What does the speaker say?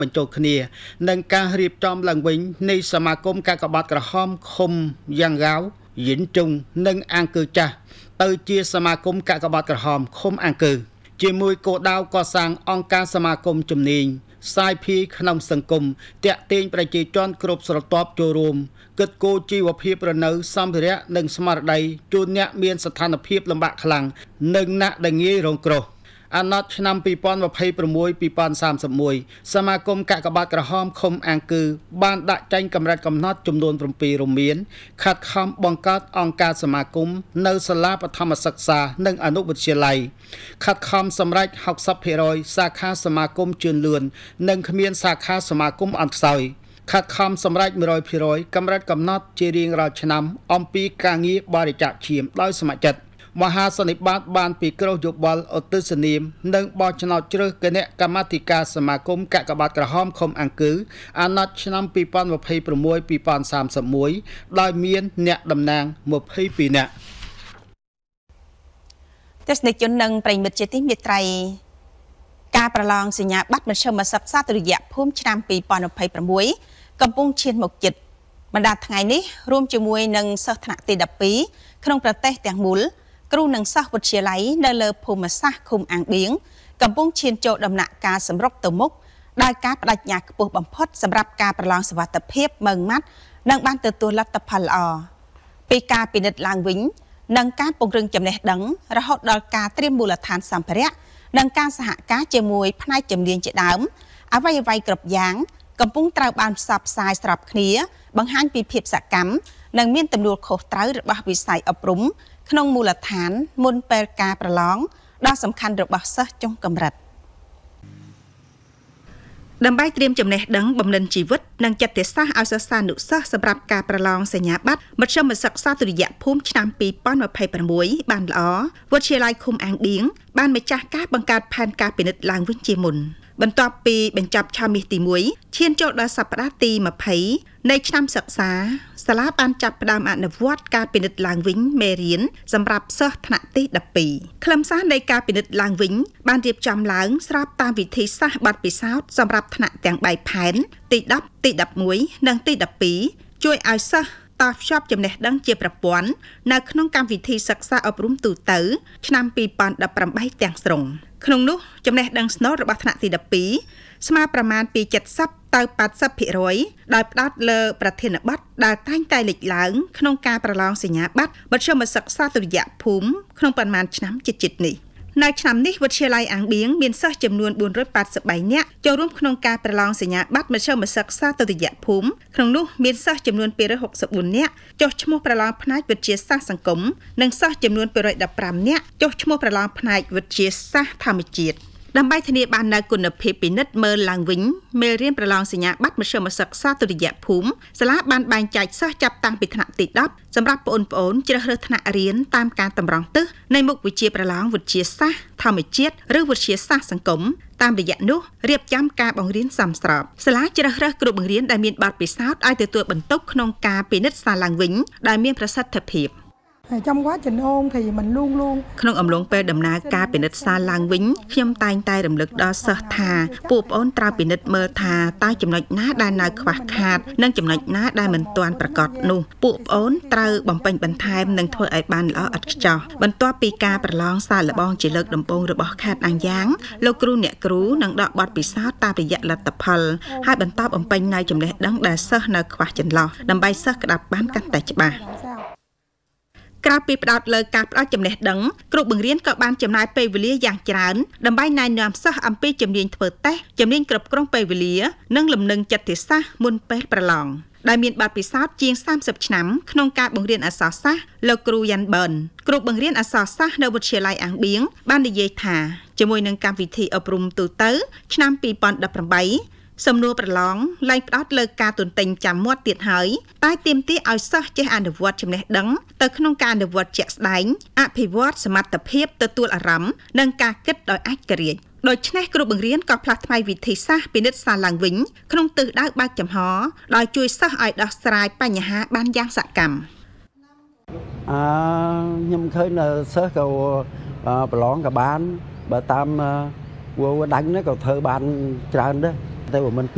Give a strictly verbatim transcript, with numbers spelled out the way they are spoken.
បញ្ចូលគ្នានឹងការរៀបចំឡើងវិញនៃសមាគមកាកបាទក្រហមឃុំយ៉ាងហ្គាវយិនជុងនិងអង្គើចាស់ទៅជាសមាគមកាកបាទក្រហមឃុំអង្គើជាមួយគោលដៅកសាងអង្គការសមាគមជំនាញសាយភីក្នុងសង្គមតាក់ទាញប្រជាជនគ្រប់ស្រទាប់ចូលរួមគិតគូរជីវភាពរនៅសម្ភារៈនិងស្មារតីជូនអ្នកមានស្ថានភាពលំបាកខ្លាំងនិងអ្នកដែលងាយរងគ្រោះអាណត្តិឆ្នាំពីរពាន់ម្ភៃប្រាំមួយ ពីរពាន់សាមសិបមួយសមាគមកាកបាទក្រហមឃុំអង្គើបានដាក់ចេញកម្រិតកំណត់ចំនួន7រួមមានខិតខំបង្កើតអង្គការសមាគមនៅសាលាបឋមសិក្សានិងអនុវិទ្យាល័យខិតខំសម្រេច ហុកសិបភាគរយ សាខាសមាគមជឿនលឿននិងគ្មានសាខាសមាគមអន្តខ្សោយខិតខំសម្រេច 100ភាគរយ កម្រិតកំណត់ជារៀងរាល់ឆ្នាំអំពីការងារបរិច្ចាគឈាមដោយស្ម័គ្រចិត្តមហាសន្និបាតបានពីគ្រោះយោបល់ឧទ្ទិសនាមនិងបោះឆ្នោតជ្រើសគណៈកម្មាធិការសមាគមកាកបាទក្រហមឃុំអង្គើអាណត្តិឆ្នាំពីរពាន់ម្ភៃប្រាំមួយ ពីរពាន់សាមសិបមួយដោយមានអ្នកតំណាងម្ភៃពីរនាក់ទស្សនិកជននិងប្រិយមិត្តជាទីមេត្រីការប្រឡងសញ្ញាបត្រមធ្យមសិក្សាទុតិយភូមិឆ្នាំពីរពាន់ម្ភៃប្រាំមួយកំពុងឈានមកជិតបណ្ដាថ្ងៃនេះរួមជាមួយនឹងសិស្សថ្នាក់ទីដប់ពីរក្នុងប្រទេសទាំងមូលគ្រូនិងសិស្សវិទ្យាល័យនៅលើភូមិសាស្ត្រឃុំអាំងបៀងកំពុងឈានចូលដំណាក់កាលសម្រុកទៅមុខដោយការបដិញ្ញាខ្ពស់បំផុតសម្រាប់ការប្រឡងសុវត្ថិភាពម៉ឺងម៉ាត់និងបានទទួលលទ្ធផលល្អពីការពិនិត្យឡើងវិញនិងការពង្រឹងចំណេះដឹងរហូតដល់ការត្រៀមមូលដ្ឋានសម្ភារៈនិងការសហការជាមួយផ្នែកជំនាញជាដើមអ្វីអ្វីគ្រប់យ៉ាងកំពុងត្រូវបានផ្សព្វផ្សាយស្របគ្នាបង្ហាញពីភាពសកម្មនិងមានទំនួលខុសត្រូវរបស់វិស័យអប់រំក្នុងមូលដ្ឋានមុនពេលការប្រឡងដ៏សំខាន់របស់សិស្សចុងកម្រិតដើម្បីត្រៀមចំណេះដឹងបំណិនជីវិតនិងចិត្តសាស្ត្រឲ្យសិស្សានុសិស្សសម្រាប់ការប្រឡងសញ្ញាបត្រមធ្យមសិក្សាទុតិយភូមិឆ្នាំពីរពាន់ម្ភៃប្រាំមួយបានល្អវិទ្យាល័យឃុំអាំងបៀងបានម្ចាស់ការបង្កើតផែនការពិនិត្យឡើងវិញជាមុនបន្ទាប់ពីបញ្ចប់ឆមាសទីមួយឈានចូលដល់សប្តាហ៍ទីម្ភៃនៃឆ្នាំសិក្សាសាលាបានចាប់ផ្ដើមអនុវត្តការពិនិត្យឡើងវិញមេរៀនសម្រាប់សិស្សថ្នាក់ទីដប់ពីរខ្លឹមសារនៃការពិនិត្យឡើងវិញបានរៀបចំឡើងស្របតាមវិធីសាស្ត្របទពិសោធន៍សម្រាប់ថ្នាក់ទាំងបីផែនទីដប់ទីដប់មួយនិងទីដប់ពីរជួយឲ្យសិស្សតភ្ជាប់ចំណេះដឹងជាប្រព័ន្ធនៅក្នុងកម្មវិធីសិក្សាអប់រំទូទៅឆ្នាំពីរពាន់ដប់ប្រាំបីទាំងស្រុងក្នុងនោះចំណេះដឹងស្នូលរបស់ថ្នាក់ទីដប់ពីរស្មើប្រមាណពី칠십ទៅ八十ភាគរយដោយផ្ដោតលើប្រធានបទដែលតែងតែលេចឡើងក្នុងការប្រឡងសញ្ញាបត្រមធ្យមសិក្សាទុតិយភូមិក្នុងប៉ុន្មានឆ្នាំជិតៗនេះនៅឆ្នាំនេះវិទ្យាល័យអាំងបៀងមានសិស្សចំនួនបួនរយប៉ាត់សិបបីនាក់ចូលរួមក្នុងការប្រឡងសញ្ញាបត្រមធ្យមសិក្សាទុតិយភូមិក្នុងនោះមានសិស្សចំនួនពីររយហុកសិបបួននាក់ចុះឈ្មោះប្រឡងផ្នែកវិទ្យាសាស្ត្រសង្គមនិងសិស្សចំនួនពីររយដប់ប្រាំនាក់ចុះឈ្មោះប្រឡងផ្នែកវិទ្យាសាស្ត្រធម្មជាតិដើម្បីធានាបាននូវគុណភាពពិនិត្យមើលឡើងវិញមេរៀនប្រឡងសញ្ញាបត្រមធ្យមសិក្សាទុតិយភូមិសាលាបានបែងចែកសិស្សចាប់តាំងពីថ្នាក់ទីដប់សម្រាប់បងប្អូនជ្រើសរើសថ្នាក់រៀនតាមការតម្រង់ទិសនៃមុខវិជ្ជាប្រឡងវិទ្យាសាស្ត្រធម្មជាតិឬវិទ្យាសាស្ត្រសង្គមតាមរយៈនោះរៀបចំការបង្រៀនសមស្របសាលាជ្រើសរើសគ្រូបង្រៀនដែលមានបទពិសោធន៍ឲ្យទទួលបន្ទុកក្នុងការពិនិត្យសារឡើងវិញដែលមានប្រសិទ្ធភាព trong quá trình ôn thì mình luôn luôn ក្នុងអំឡុងពេលដំណើរការពិនិត្យសារឡើងវិញខ្ញុំតែងតែរំលឹកដល់សិស្សថាពួកប្អូនត្រូវពិនិត្យមើលថាតើចំណុចណាដែលនៅខ្វះខាតនិងចំណុចណាដែលមិនទាន់ប្រកបនោះពួកប្អូនត្រូវបំពេញបន្ថែមនិងធ្វើឲ្យបានល្អឥតខ្ចោះបន្ទាប់ពីការប្រឡងសារល្បងជាលើកដំបូងរបស់ខេត្តអាំងយ៉ាងលោកគ្រូអ្នកគ្រូនឹងដកបទពិសោធន៍តាមរយៈលទ្ធផលហើយបន្តបំពេញនៅចំណេះដឹងដែលសិស្សនៅខ្វះចន្លោះដើម្បីសិស្សក្តាប់បានកាន់តែច្បាស់ក្រៅពីផ្ដោតលើការផ្ដល់ចំណេះដឹងគ្រូបង្រៀនក៏បានចំណាយពេលវេលាយ៉ាងច្រើនដើម្បីណែនាំសិស្សអំពីជំនាញធ្វើតេស្តជំនាញគ្រប់គ្រងពេលវេលានិងលំនឹងចិត្តសាស្ត្រមុនពេលប្រឡងដែលមានបទពិសោធន៍ជាងសាមសិបឆ្នាំក្នុងការបង្រៀនអក្សរសាស្ត្រលោកគ្រូយ៉ាន់ប៊ឺនគ្រូបង្រៀនអក្សរសាស្ត្រនៅវិទ្យាល័យអាំងបៀងបាននិយាយថាជាមួយនឹងកម្មវិធីអប់រំទូទៅឆ្នាំពីរពាន់ដប់ប្រាំបីសំណួរប្រឡងឡើងផ្ដោតលើការទន្ទិញចាំមាត់ទៀតហើយតែទាមទារឲ្យសិស្សចេះអនុវត្តចំណេះដឹងទៅក្នុងការអនុវត្តជាក់ស្ដែងអភិវឌ្ឍសមត្ថភាពទទួលអារម្មណ៍និងការគិតដោយឯករាជ្យដូច្នេះគ្រូបង្រៀនក៏ផ្លាស់ថ្មីវិធីសាស្ត្រពិនិត្យសារឡើងវិញក្នុងទិសដៅបើកចំហដោយជួយសិស្សឲ្យដោះស្រាយបញ្ហាបានយ៉ាងសកម្មអឺខ្ញុំឃើញនៅសិស្សក៏ប្រឡងក៏បានបើតាមវោដាញ់ក៏ធ្វើបានច្រើនដែរតែបើមិន